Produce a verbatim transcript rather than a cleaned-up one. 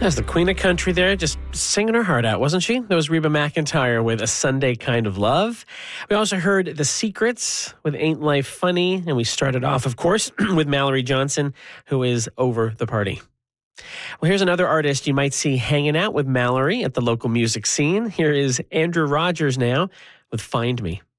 That's the Queen of Country there, just singing her heart out, wasn't she? That was Reba McEntire with A Sunday Kind of Love. We also heard The Secrets with Ain't Life Funny, and we started off, of course, with Mallory Johnson, who is Over the Party. Well, here's another artist you might see hanging out with Mallory at the local music scene. Here is Andrew Rogers now with Find Me.